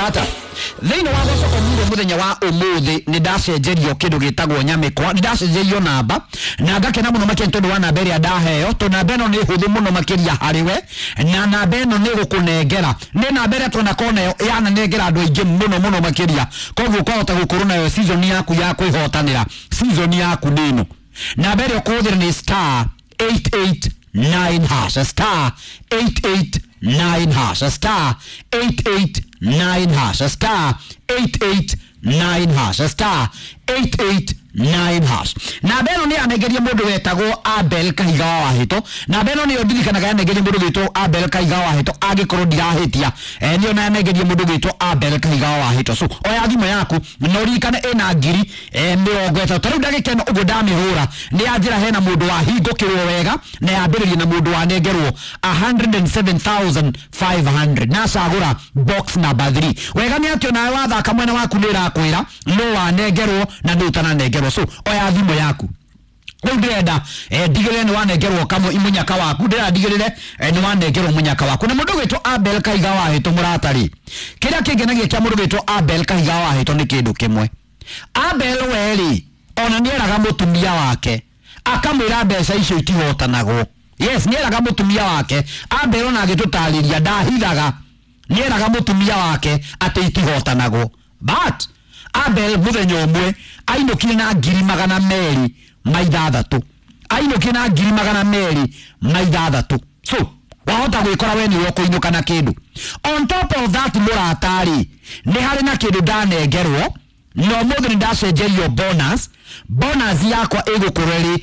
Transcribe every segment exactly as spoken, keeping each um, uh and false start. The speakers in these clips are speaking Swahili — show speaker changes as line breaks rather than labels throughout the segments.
murata thĩinĩ wa gũcoka mũndũ mũthenya wa ũmũthĩ nĩ ndacenjerio kĩndũ gĩtagwo nyamĩkwa nĩ ndacenjerio namba na ngakena mũno makĩria tondũ wa namba ĩrĩa ndaheo tondũ namba ĩno nĩ hũthũ mũno makĩria harĩwe na namba ĩno nĩ gũkũnengera nĩ namba ĩrĩa tuonakona nayo yananengera andũ aingĩ mũno mũno makĩria koguo kwahota gũkorwo nayo season yaku ya kwĩhotanĩra season yaku nĩ ĩno namba ĩrĩa ũkũhũthĩra nĩ star eight eight nine hash star eight eight nine hash star eight eight nine hash star eight eight nine hash star eight eight nine hash namba ĩno nĩ yanengeria mũndũ wetagwo Abel Kahiga wa Wahĩto namba ĩno nĩyo ndirikanaga yanengeria mũndũ wetagwo Abel Kahiga wa Wahĩto angĩkorwo ndirahĩtia eh nĩyo yanengeria mũndũ wetagwo Abel Kahiga wa Wahĩto so oya thimũ yaku no ririkane ĩna ngiri eh mĩrongo ĩtatũ rĩu ndagĩkena ũguo ndamĩhũra nĩ yanjĩra hena mũndũ wahingũkĩrwo wega na yambĩrĩria na mũndũ wanengerwo one hundred seven thousand five hundred na cagũra box number three wega nĩ atĩ nawe wathaka mwena waku nĩ ĩrakwĩra no wanengerwo na nĩ ũtananengerwo so oya thimũ yaku rĩu ndĩrenda ndigĩrĩre nĩ wanengerwo kamwe imunyaka waku ndĩrenda ndigĩrĩre nĩ wanengerwo munyaka waku na mũndũ wĩtwo Abel Kahiga wa Wahĩto mũratari kĩrĩa kĩngenagia kĩa mũndũ wĩtwo Abel Kahiga wa Wahĩto nĩ kĩndũ kĩmwe Abel weri ona nĩeraga mũtumia wake akamwĩra mbeca icio itihotanagwo yes nĩeraga mũtumia wake Abel ona agĩtũtarĩria ndahithaga nĩeraga mũtumia wake atĩ itihotanagwo but Abel mũthenya ũmwe ainũkire na ngiri magana merĩ ma ithathatũ ainũkire na ngiri magana merĩ ma ithathatũ so wahota gwĩkora we nĩwe ũkũinũka na kĩndũ on top of that mũratari nĩ harĩ na kĩndũ ndanengerwo no mũthĩ nĩ ndacenjerio bonus bonus yakwa ĩgũkorwo ĩrĩ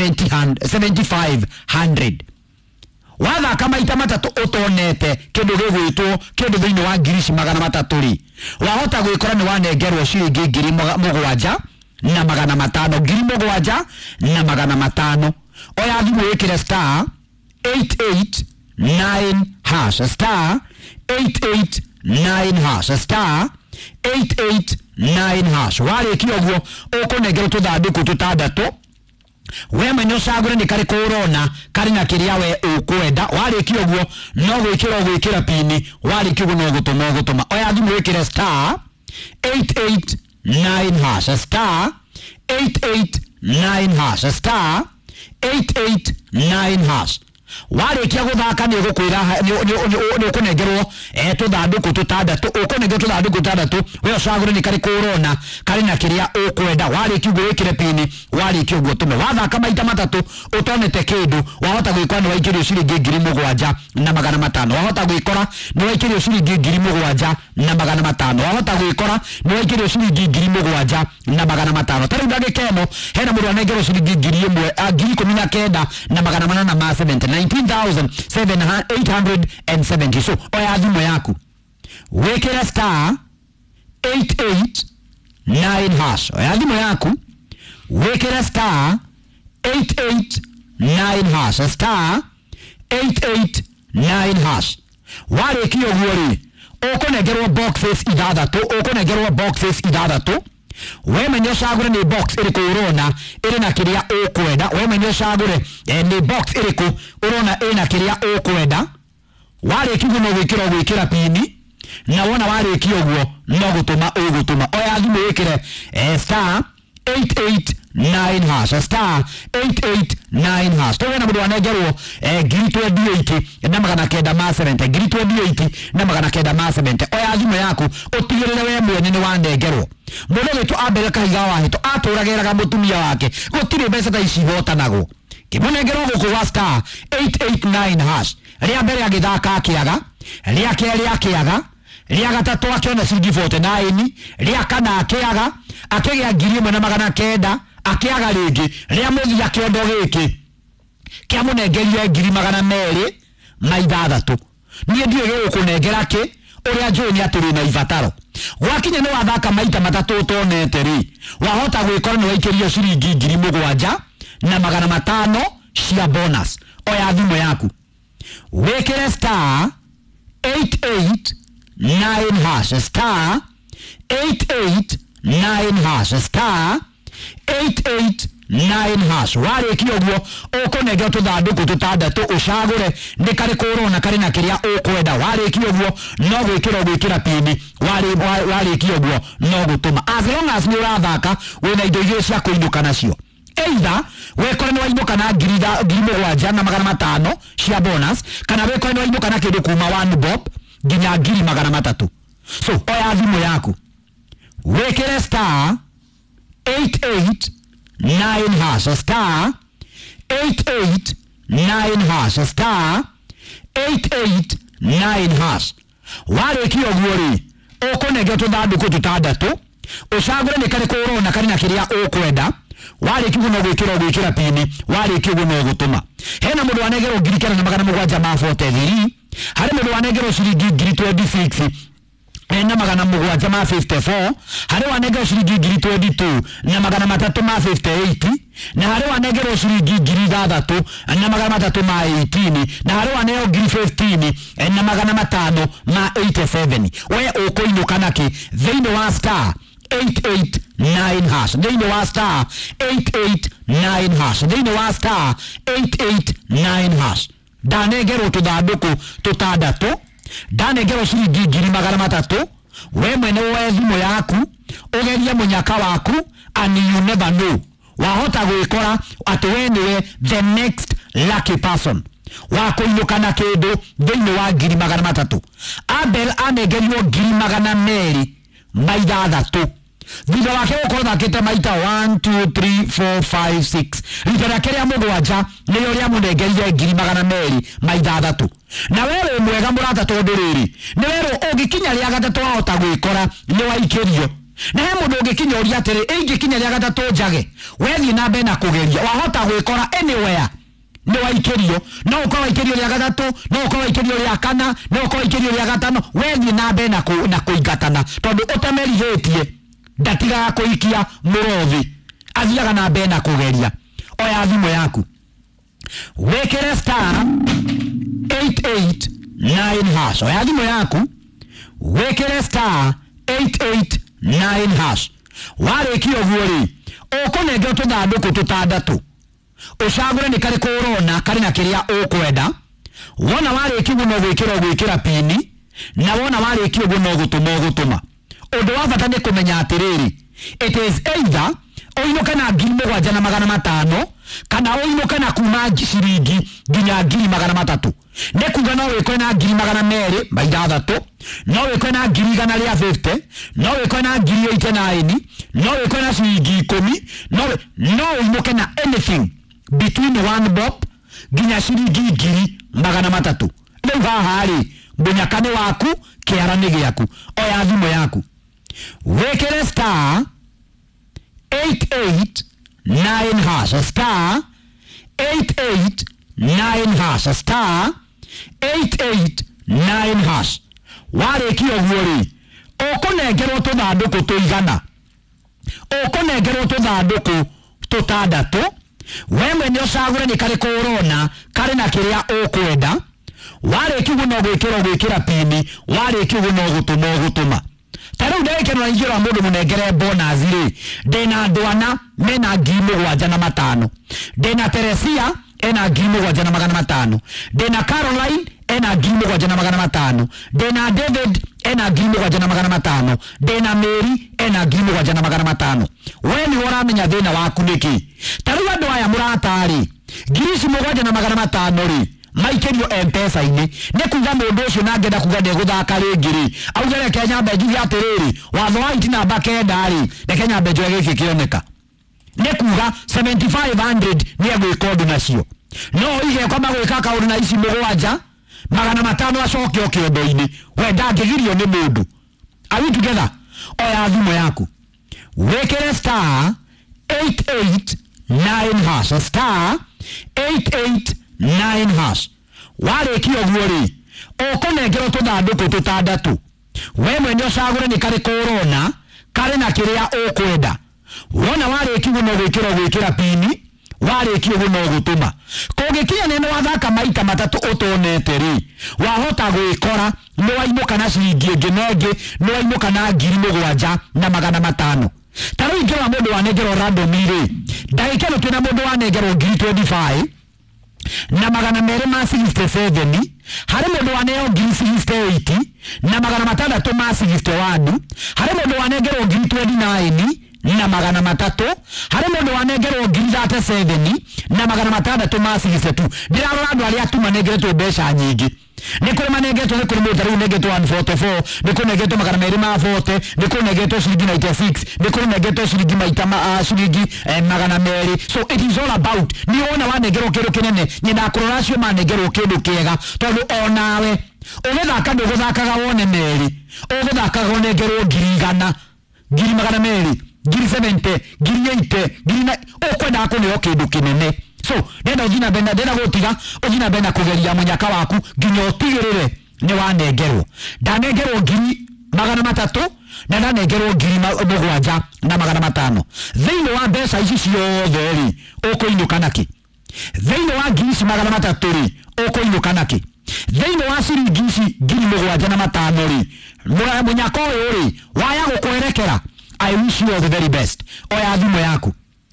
seventy-five hundred wathaka maita matatũ ũtonete kĩndũ gĩgwĩtwo kĩndũ thĩinĩ wa ngiri ici magana matatũ rĩ wahota gwĩkora nĩ wanengerwo ciringi ngiri mũgwanja na magana matano ngiri mũgwanja na magana matano oya thimũ wĩkĩre star eight eight nine hash star eight eight nine hash star eight eight nine hash warĩkia ũguo ũkũnengerwo tũthandũkũ tũtandatũ we mwenye ũcagũre nĩ karĩ kũrona karĩ na kĩrĩa we ũkwenda warĩkia ũguo no gwĩkĩra gwĩkĩra pini warĩkia ũguo no gũtũma gũtũma oya thimũ wĩkĩre star eight eight nine hash star eight eight nine hash star eight eight nine hash warĩkia gũthaka nĩ ũgũkwĩra nĩ ũkũnengerwo tũthandũkũ tũtandatũ ũkũnengerwo tũthandũkũ tũtandatũ we ũcagũre nĩ karĩ kũrona karĩ na kĩrĩa ũkwenda warĩkia ũguo wĩkĩre pini warĩkia ũguo tũme wathaka maita matatũ ũtonete kĩndũ wahota gwĩkora nĩ waikĩrio ciringi ngiri mũgwanja na magana matano wahota gwĩkora nĩ waikĩrio ciringi ngiri mũgwanja na magana matano wahota gwĩkora nĩ waikĩrio ciringi ngiri mũgwanja na magana matano tarĩu ndagĩka ĩno hena mũndũ wanengerwo ciringi ngiri ĩmwe ngiri ikũmi na kenda na magana manana ma seventy nineteen thousand eight hundred seventy so oya thimũ yaku wĩkĩre star eight eight nine hash oya thimũ yaku wĩkĩre star eight eight nine hash star eight eight nine hash warĩkia ũguo rĩ ũkũnengerwo boxes ithathatũ ũkũnengerwo boxes ithathatũ we mwenye ũcagũre nĩ box ĩrĩkũ ũrona ĩrĩ na kĩrĩa ũkwenda we mwenye ũcagũre nĩ box ĩrĩkũ ũrona ĩna kĩrĩa ũkwenda warĩkia ũguo no gwĩkĩra gwĩkĩra pini na wona warĩkia ũguo no gũtũma ũgũtũma oya thimũ wĩkĩre star eight eight nine hash star eight eight nine hash to wena mũndũ wanengerwo ngiri twenty-eight na magana kenda ma seventy ngiri twenty-eight na magana kenda ma seventy oya thimũ yaku ũtigĩrĩre we mwene nĩ wanengerwo mũndũ wĩtwo Abel Kahiga wa Wahĩto atũragĩraga mũtumia wake gũtirĩ mbeca ta ici ihotanagwo kĩmũnengerwo gũkũ wa star eight eight nine hash rĩa mbere agĩthaka akĩaga rĩa kerĩ akĩaga rĩa gatatũ akĩona ciringi forty-nine rĩa kana akĩaga akĩgĩa ngiri ĩmwe na magana kenda akĩaga rĩngĩ rĩa mũthia kĩondo gĩkĩ kĩamũnengerie ngiri magana merĩ ma ithathatũ niĩ ndiũĩ gĩgũkũnengera kĩ ũrĩa njũĩ nĩ atĩ wĩna ibataro gwakinya nĩ wathaka maita matatũ ũtonete rĩ wahota gwĩkora nĩ waikĩrio ciringi ngiri mũgwanja na magana matano cia bonus oya thimũ yaku wĩkĩre star eight eight nine hash star eight eight nine hash star eight eight nine hash. Warĩkia ũguo ũkũnengera tũthandũkũ tũtandatũ ũcagũre nĩ karĩ kũrona karĩ na kĩrĩa ũkwenda. Warĩkia ũguo no gwĩkĩra gwĩkĩra pini. Warĩkia ũguo no gũtũma. As long as nĩ ũrathaka wĩna indo igĩrĩ cia kũinũka nacio. Either wekore nĩ wainũka na ngiri mũgwanja na magana matano cia bonus, kana wekore nĩ wainũka na kĩndũ kuma one bob nginya ngiri magana matatũ. So oya thimũ yaku wekere star eight eight nine hash, star eight eight nine hash, star eight eight nine hash. Warĩkia ũguo rĩ ũkũnengera tũthandũkũ tũtandatũ ũcagũre nĩ karĩ kũrona karĩ na kĩrĩa ũkwenda. Warĩkia ũguo no gwĩkĩra gwĩkĩra pini. Warĩkia ũguo no gũtũma. Hena mũndũ wanengerwo ngiri kenda na magana mũgwanja ma forty-three. Harĩ mũndũ wanengerwo ciringi ngiri twenty-six na magana mũgwanja ma fifty-four. Harĩ wanengerwo ciringi ngiri twenty-two na magana matatũ ma fifty-eight. Na harĩ wanengerwo ciringi ngiri ithathatũ na magana matatũ ma eighteen. Na harĩ wanengerwo ngiri fifteen na magana matano ma eighty-seven. We ũkũinũka nakĩ thĩinĩ wa star eight eight nine hash, thĩinĩ wa star eight eight nine hash, thĩinĩ wa star eight eight nine hash. Ndanengerwo tũthandũkũ tũtandatũ, ndanengerwo ciringi ngiri magana matatũ. We mwene woe thimũ yaku ũgerie mũnyaka waku and you never know, wahota gwĩkora atĩ we nĩwe the next lucky person wa kũinũka na kĩndũ thĩinĩ wa ngiri magana matatũ. Abel anengerirwo ngiri magana merĩ ma ithathatũ. Thutha wake gũkorwo thakĩte maita one two three four five six. Rita rĩake rĩa mũgwanja nĩrĩo rĩamũnengerire ngiri magana merĩ ma ithathatũ. Na we wĩ mwega mũrata tondũ rĩrĩ nĩ werwo ũngĩkinya rĩa gatatũ wahota gwĩkora nĩ waikĩrio. Na he mũndũ ũngĩkinya ũria atĩrĩ ĩngĩkinya rĩa gatatũ njage, wethiĩ na mbere na kũgeria wahota gwĩkora anywhere nĩ waikĩrio. No ũkorwo waikĩrio rĩa gatatũ, no ũkorwo waikĩrio rĩa kana, no ũkorwo waikĩrio rĩa gatano. Wethiĩ na mbere na kũingatana tondũ ũtamerithĩtie ndatigaga kũikia mũrothi, athiaga na mbere na kũgeria. Oya thimũ yaku wekere star eight eight nine hash. Oya thimũ yaku wekere star eight eight nine hash. Warĩkia ũguo rĩ ũkũnengera tũthandũkũ tũtandatũ ũcagũre nĩ karĩ kũrona karĩ na kĩrĩa ũkwenda. Wona warĩkia ũguo no gwĩkĩra gwĩkĩra pini. Na wona warĩkia ũguo no gũtũma gũtũma. Ũndũ wa bata nĩ kũmenya atĩrĩrĩ, it is either ũinũke na ngiri mũgwanja na magana matano kana ũinũke na kuma ciringi nginya ngiri magana matatũ. Nĩ kuga no wĩkore na ngiri magana merĩ ma ithathatũ, no wĩkore na ngiri igana rĩa fifty, no wĩkore na ngiri eighty-nine, no wĩkore na ciringi ikũmi, no no ũinũke na anything between one bob nginya ciringi ngiri magana matatũ. Rĩu haha rĩ mũnyaka nĩ waku, kĩara nĩ gĩaku. Oya thimũ yaku wekere star eight eight nine hash, star eight eight nine hash, star eight eight nine hash. Warĩkia ũguo rĩ ũkũnengerwo tũthandũkũ tũigana. Ũkũnengerwo tũthandũkũ tũtandatũ. We mwene ũcagũre nĩ karĩ kũrona karĩ na kĩrĩa ũkwenda. Warĩkia ũguo no gwĩkĩra gwĩkĩra pini. Warĩkia ũguo no gũtũma gũtũma. Tarĩu ndĩrĩkĩrwo na ingĩra mũndũ mũnengere bonus rĩ ndĩna ndwana mena ngiri mũgwanja na matano. Ndĩna Teresia ena ngiri mũgwanja na magana matano. Ndĩna Caroline ena ngiri mũgwanja na magana matano. Ndĩna David ena ngiri mũgwanja na magana matano. Ndĩna Mary ena ngiri mũgwanja na magana matano. We nĩ ũramenya thĩna waku nĩkĩ? Tarĩu andũ aya mũratarĩ ngiri ici mũgwanja na magana matano rĩ maikĩrio M-Pesa-inĩ. Nĩ kuga mũndũ ũcio na ngenda kuga ndegũthaka rĩngĩ rĩ auge reke nyambe njuge atĩrĩrĩ watho wa iti namba kenda rĩ reke nyambe njuge gĩkĩ kĩoneka. Nĩ kuga seventy-five hundred nĩ egwĩka ũndũ nacio. No ige kwamba gwĩka kaũndũ na ici mũgwanja magana matano acoke o kĩondo-inĩ. We ndangĩgirio nĩ mũndũ. Are we together? Oya thimũ yaku wekere star eight eight nine hash, star eight eight nine hash. Warĩkia ũguo rĩ ũkũnengerwo tũthandũkũ tũtandatũ. We mwene ũcagũre nĩ karĩ kũrona karĩ na kĩrĩa ũkwenda. Wona warĩkia ũguo no gwĩkĩra gwĩkĩra pini. Warĩkia ũguo no gũtũma. Kũngĩkinya nĩ wathaka maita matatũ ũtonete rĩ wahota gwĩkora nĩ wainũka na ciringi ĩngĩ na ĩngĩ nĩ wainũka na ngiri mũgwanja na magana matano. taro ingero mundu wanengero random ire ndaikelo tuna mundu wanengero ngiri twenty-five na magana mere ma sixty-seven hari mundu waneo ngiri sixty-eight na magana matandatu ma sixty-one hari mundu wanengero ngiri twenty-nine na magana matatu hari mundu wanengero ngiri thirty-seven na magana matandatu ma sixty-two ndirarora andu aria atuma nengeretwo mbeca nyingi nikuri manengetwo nikuri mutari nengetwo one forty-four nikuri nengetwo magana meri ma forty nikuri nengetwo shilingi ninety-six nikuri nengetwo shilingi maita ma shilingi magana meri. So it is all about ni ona wanengerwo kindu kinene nyina kurora cio manengerwo kindu kiega tondu onawe uguthaka nduguthakaga wone meri uguthakaga unengerwo ngiri igana ngiri magana meri ngiri seventy ngiri eighty ngiri ukwenda kuneo kindu kinene. So nenda ujina benda nenda gotiga ujina benda kugeria munyaka waku nginya utigirire ni wanengerwo ndanengerwo ngiri magana matatu na ndanengerwo ngiri mugwanja na magana matano thiini wa mbeca ici ciothe ri ukuinuka naki thiini wa ngiri ici magana matatu ri ukuinuka naki thiini wa ciringi ici ngiri mugwanja na matano ri munyaka uyu ri waya gukwerekera. I wish you all the very best. Oya thimu yaku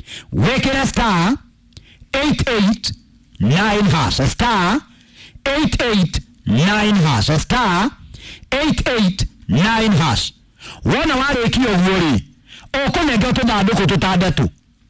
wekere star eight eight nine hash star eight eight nine hash star eight eight nine hash wona warikio guori ukunenge tuthanduku tutandatu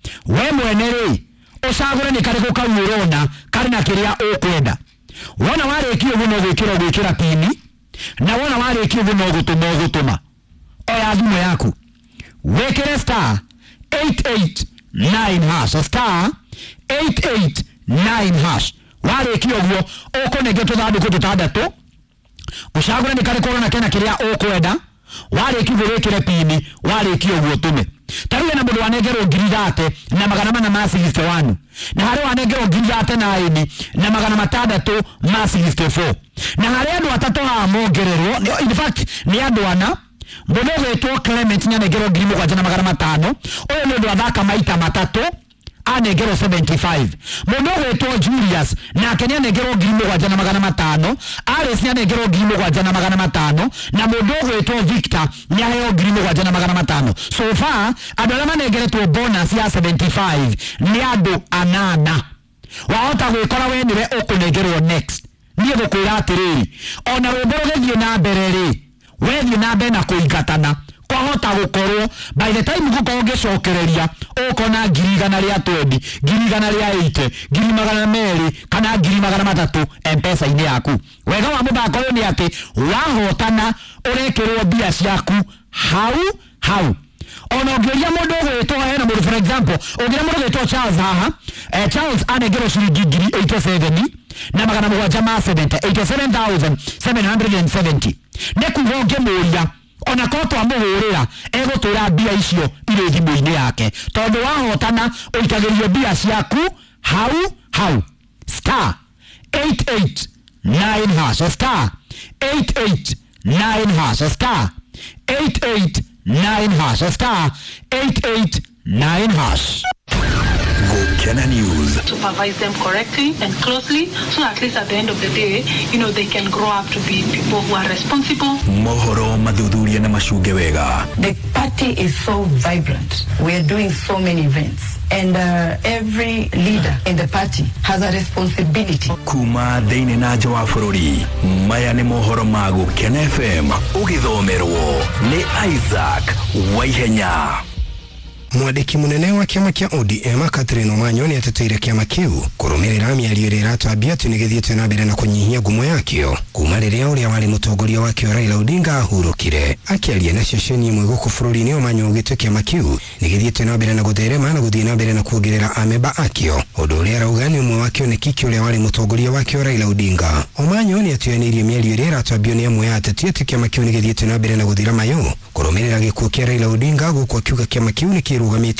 we mwene ri ucagure ni kariku kawurona kari na kiria ukwenda. Wona warikio guno gwikira gwikira pini na wona warikio guno gutuma gutuma. Oya thimu yaku wekere star eight eight nine hash star eight eight nine hash warikio guo ukunenge tuthanduku tutandatu ucagure ni kariku na kena kiria ukwenda warikio gwikire pini warikio guo tume. Taruye na mundu wanengerwo ngiri thate na magana mana ma sixty-one na hari wanengerwo ngiri thate na ini na magana matandatu ma sixty-four na hari andu atatu ha mongererwo. In fact ni andu ana mundu gwetwo Clement nyanengerwo ngiri mugwanja na magana matano uyu mundu athaka maita matatu anengerwo seventy-five. Mundu gwetwo Julius na kenya nengerwo ngiri mugwanja na magana matano Ares nyanengerwo ngiri mugwanja na magana matano na mundu gwetwo Victor nyaheo ngiri mugwanja na magana matano. So far andu aria manengeretwo bonus ya seventy-five ni andu anana. Wahota gwikora we niwe ukunengerwo next. Niye gukwira atiriri ona rwimbo rugithie na mbere ri wethie na mbere na kuingatana kwahota gukorwo by the time gukorwo gicokereria ukona ngiri igana ria twenty ngiri igana ria eighty ngiri magana meri kana ngiri magana matatu M-Pesa ini yaku. Wega wa muthako uyu ni ati wahotana urekirwo mbia ciaku hau hau. Ona ngeria mundu gwetwo hena mundu for example ngeria mundu gwetwo Charles haha eh, Charles anengerwo ciringi ngiri eighty-seven na magana mugwanja ma seventy eighty-seven thousand seven hundred seventy. Nekugo ngemuria ona ko twamuhurira egutura mbia icio ire thimu-ini yake tondu wahotana uitagirio mbia ciaku hau hau. Star eight eight nine hash star eight eight nine hash star eight eight nine hash star eight eight nine hash.
Gokena News.
Supervise them correctly and closely, so at least at the end of the day, you know, they can grow up to be people who are responsible.
Mohoro madhudhuria na mashuge wega.
The party is so vibrant. We are doing so many events. And uh, every leader in the party has a responsibility.
Kuma deine na jawa furori. Maya ni mohoro ma Gokena F M. Ugithomerwo ni Isaac Waihenya.
Mwandiki munene wa kiama kia O D M Catherine Omanyo ni ateteire kiama kiu kurumirira miario ira iratambia ati nigithiete na mbere na kunyihia ngumo yakio kuma riria uria wari mutongoria wakio Raila Odinga ahurukire. Akiaria na ceceni imwe guku bururi-ini Omanyo ugite kiama kiu nigithiete na mbere na gutherema na guthii na mbere na kuongerera amemba akio undu uria arauga ni umwe wakio ni kiki uria wari mutongoria wakio Raila Odinga. Omanyo ni atuanirie miario ira iratambio ni amwe ateti ati kiama kiu nigithiete na mbere na guthira mayo kurumirira gikuo kia Raila Odinga guku akiuga kiama kiu ni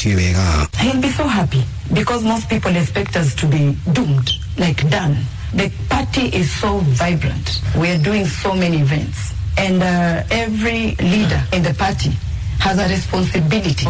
I'll be so happy because most people expect us to be doomed, like done. The party is so vibrant. We are doing so many events. And uh, every leader in the party has a responsibility.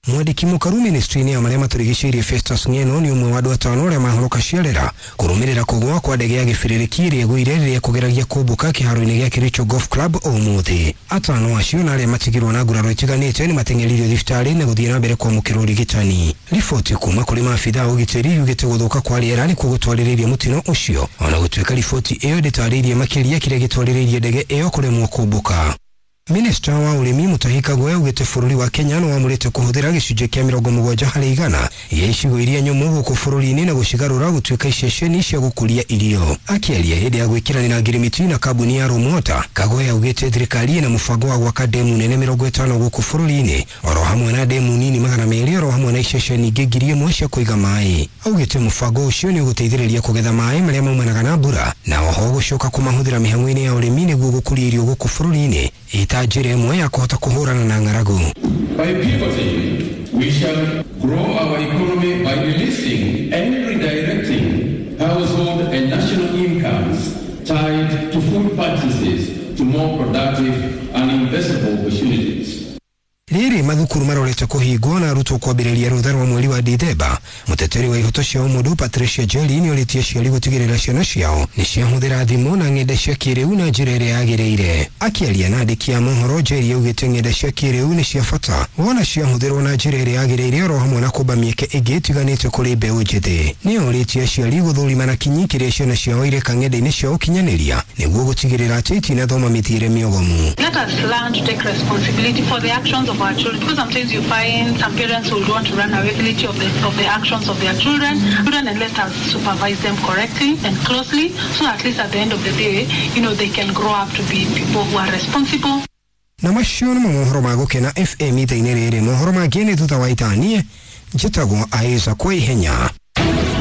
Mwandiki mukaru ministry-inĩ ya marĩa matũrigicĩirie Festus Ng'eno nĩ ũmwe wa andũ atano arĩa mahoroka ciarera kũrũmĩrĩra kũgũa kwa ndege ya gĩbĩrĩrĩki ĩrĩa ĩgũire rĩrĩa kũgeragia kũmbũka kĩharo-inĩ gĩa Kericho Golf Club ũmũthĩ. Atano acio na arĩa matigirwo na nguraro itiganĩte nĩ mateng'eririo thibitarĩ na gũthiĩ na mbere kwamũkĩra ũrigitani. Riboti kuma kũrĩ maabitha ũgitĩri yugĩte gũthũka kwa rĩera nĩ gũtwarĩrĩirie mũtino ũcio, ona gũtuĩka riboti ĩyo ndĩtarĩirie makĩria kĩrĩa gĩtwarĩrĩirie ndege ĩyo kũremwo kũmbũka. Minister wa Ũrĩmi Mutahi Kagwe ugĩte bũrũri wa Kenya nĩ wamũrĩte kũhũthĩra gĩcunjĩ kĩa mĩrongo mũgwanja harĩ igana ya icigo iria nyũmũ gũkũ bũrũri-inĩ na gũcigarũra gũtuĩka iceceni cia gũkũria irio. Akĩaria hĩndĩ ya gwĩkĩranĩra ngirimiti na kambuni ya Romota, Kagwe augĩte thirikari ĩna mũbango wa gwaka demu nene mĩrongo ĩtano gũkũ bũrũri-inĩ, oro hamwe na demu nini magana merĩ, oro hamwe na iceceni ingĩ ngiri ĩmwe cia kũiga maĩ. Augĩte mũbango ũcio nĩ ũgũteithĩrĩria kũgetha maĩ marĩa maumanaga na mbura na oho gũcoka kũmahũthĩra mĩhang'o-inĩ ya ũrĩmi nĩguo gũkũria irio gũkũ bũrũri-inĩ ĩta njĩra ĩmwe ya kũhota kũhũrana na ng'aragu.
By pivoting, we shall grow our economy by releasing and redirecting household and national incomes tied to food purchases to more productive and investable opportunities.
Rĩrĩ mathukuru marorete kũhingwo na arutwo kwambĩrĩria rũtha rwa mweri wa Dithemba. Mũteteri wa ihoto cia ũmũndũ Patricia Njeri nĩ orĩtie aciari gũtigĩrĩra ciana ciao nĩ ciahũthĩra thimũ na ng'enda cia kĩrĩu na njĩra ĩrĩa yagĩrĩire. Akĩaria na andĩki a mohoro, Njeri augĩte ng'enda cia kĩrĩu nĩ cia bata wona ciahũthĩrwo na njĩra ĩrĩa yagĩrĩire, oro hamwe na kũmba mĩeke ĩngĩ ĩtiganĩte kũrĩ mbeũ njĩthĩ. Nĩ orĩtie aciari gũthũrima na kinyi kĩrĩa ciana ciao ireka ng'enda-inĩ cia ũkinyanĩria nĩguo gũtigĩrĩra atĩ itinathoma mĩthiĩre mĩogomu.
Let us learn to take responsibility for the actions of our children, because sometimes you find some parents who want to run away of the, of the actions of their children, children and let us supervise them correctly and closely, so at least at the end of the day, you know, they can grow up to be people who are responsible.
Na macio nĩ mohoro ma gũkena F M ita-inĩ rĩrĩ. Mohoro mangĩ nĩ thutha wa itanie njĩtagwo Isaac Waihenya.